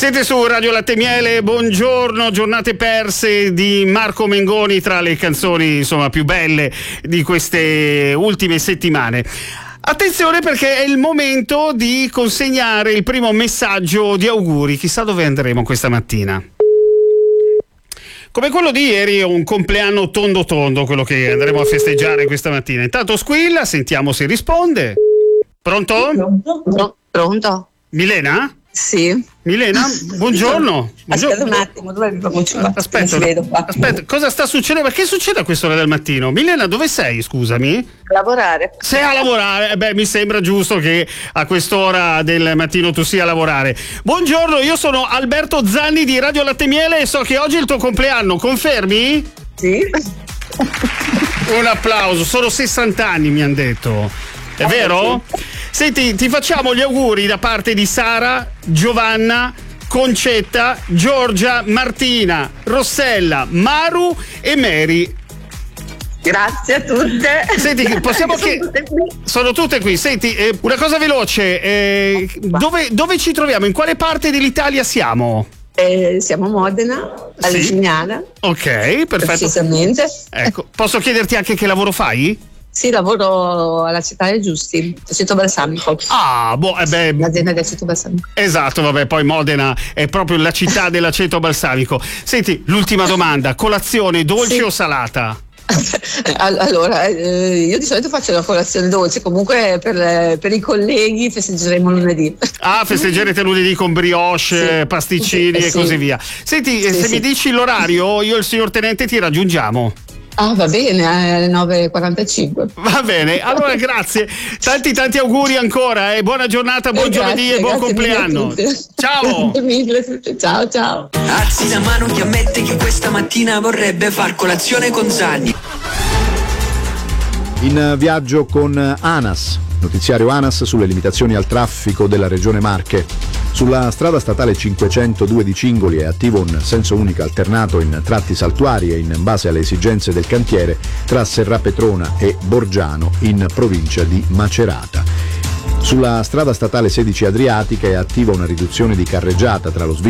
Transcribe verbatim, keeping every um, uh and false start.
Siete su Radio Latte Miele, buongiorno, giornate perse di Marco Mengoni tra le canzoni insomma più belle di queste ultime settimane. Attenzione perché è il momento di consegnare il primo messaggio di auguri, chissà dove andremo questa mattina. Come quello di ieri, è un compleanno tondo tondo quello che andremo a festeggiare questa mattina. Intanto squilla, sentiamo se risponde. Pronto? Pronto? Pronto? Milena? Sì. Milena, buongiorno. Aspetta un attimo, dove mi faccio? Aspetta, vedo qua. aspetta, cosa sta succedendo? Perché succede a quest'ora del mattino? Milena, dove sei, scusami? A lavorare. Sei a lavorare? Eh beh, mi sembra giusto che a quest'ora del mattino tu sia a lavorare. Buongiorno, io sono Alberto Zanni di Radio Latte Miele e so che oggi è il tuo compleanno, confermi? Sì. Un applauso, sono sessanta anni mi hanno detto. È vero? Senti, ti facciamo gli auguri da parte di Sara, Giovanna, Concetta, Giorgia, Martina, Rossella, Maru e Mary. Grazie a tutte. Senti, possiamo che Sono tutte qui. sono tutte qui. Senti, eh, una cosa veloce, eh, dove, dove ci troviamo? In quale parte dell'Italia siamo? Eh, siamo a Modena, a Sì. Lesignana. Ok, perfetto. Precisamente. Ecco, posso chiederti anche che lavoro fai? Sì, lavoro alla città dei Giusti, aceto balsamico. Ah, boh, eh beh, L'azienda di aceto balsamico. esatto, vabbè, poi Modena è proprio la città dell'aceto balsamico. Senti, l'ultima domanda, colazione dolce Sì. o salata? Allora, eh, io di solito faccio la colazione dolce, comunque per, per i colleghi festeggeremo lunedì. Ah, festeggerete lunedì con brioche, Sì. pasticcini Sì, e sì. così via. Senti, eh, Sì, se sì. mi dici l'orario, io e il signor Tenente ti raggiungiamo. Ah, va bene, alle nove e quarantacinque. Va bene, allora grazie, tanti tanti auguri ancora e eh. buona giornata, buon Eh, giovedì grazie, e buon grazie mille a compleanno. tutte. Ciao. Grazie mille a tutte. Ciao, ciao. Alzi la mano chi ammette che questa mattina vorrebbe far colazione con Zanni. In viaggio con ANAS, notiziario ANAS sulle limitazioni al traffico della regione Marche. Sulla strada statale cinquecentodue di Cingoli è attivo un senso unico alternato in tratti saltuari e in base alle esigenze del cantiere tra Serrapetrona e Borgiano in provincia di Macerata. Sulla strada statale sedici Adriatica è attiva una riduzione di carreggiata tra lo svincolo